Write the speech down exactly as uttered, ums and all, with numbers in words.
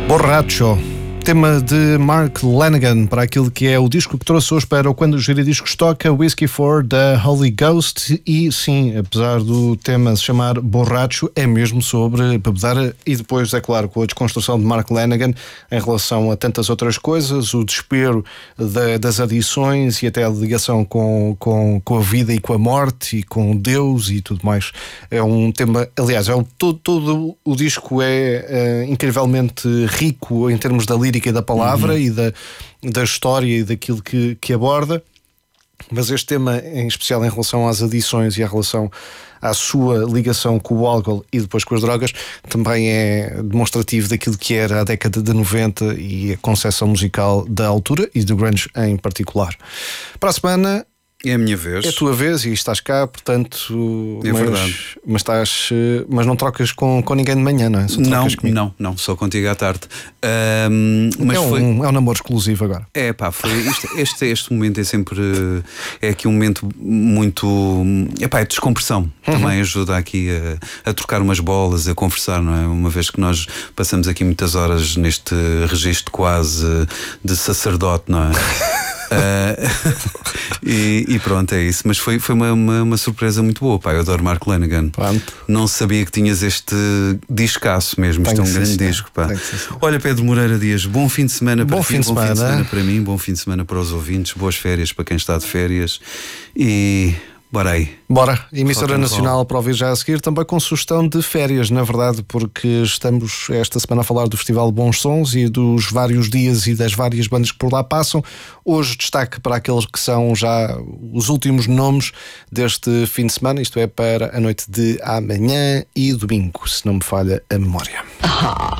Borracho, tema de Mark Lanegan para aquilo que é o disco que trouxe hoje para o Quando o Giradiscos toca, Whiskey for the Holy Ghost. E sim, apesar do tema se chamar Borracho, é mesmo sobre bebedar. E depois, é claro, com a desconstrução de Mark Lanegan em relação a tantas outras coisas, o desespero da, das adições e até a ligação com, com, com a vida e com a morte e com Deus e tudo mais. É um tema, aliás, é um, todo, todo o disco é, é incrivelmente rico em termos da lírica e da palavra, uhum. e da, da história e daquilo que, que aborda, mas este tema em especial em relação às adições e em relação à sua ligação com o álcool e depois com as drogas também é demonstrativo daquilo que era a década de noventa e a concepção musical da altura e do grunge em particular. Para a semana é a minha vez. É a tua vez e estás cá, portanto. É mas, verdade. Mas, estás, mas não trocas com, com ninguém de manhã, não é? Só não, comigo. não, não, só contigo à tarde. Um, mas é, um, foi... é um namoro exclusivo agora. É pá, foi isto, este, este momento é sempre. É aqui um momento muito. Epá, é descompressão. Uhum. Também ajuda aqui a, a trocar umas bolas, a conversar, não é? Uma vez que nós passamos aqui muitas horas neste registro quase de sacerdote, não é? Uh, e, e pronto, é isso. Mas foi, foi uma, uma, uma surpresa muito boa, pá. Eu adoro Mark Lanegan. Pronto. Não sabia que tinhas este discaço mesmo. Isto é um grande disco, pá. Olha, Pedro Moreira Dias, bom fim de semana para bom ti, fim de bom semana. fim de semana para mim, bom fim de semana para os ouvintes, boas férias para quem está de férias. E bora aí. Bora, emissora nacional para ouvir já a seguir, também com sugestão de férias, na verdade, porque estamos esta semana a falar do Festival Bons Sons e dos vários dias e das várias bandas que por lá passam. Hoje destaque para aqueles que são já os últimos nomes deste fim de semana, isto é, para a noite de amanhã e domingo, se não me falha a memória.